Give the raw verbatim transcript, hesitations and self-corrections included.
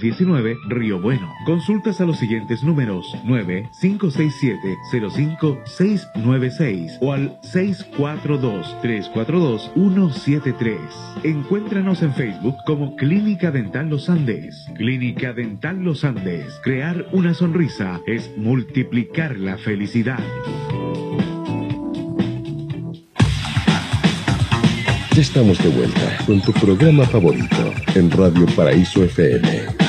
diecinueve, Río Bueno. Consultas a los siguientes números: nueve cinco seis siete cero cinco seis nueve seis o al seis cuatro dos tres cuatro dos uno siete tres. Encuéntranos en Facebook como Clínica Dental Los Andes. Clínica Dental Los Andes. Crear una sonrisa es multiplicar la felicidad. Ya estamos de vuelta con tu programa favorito en Radio Paraíso F M.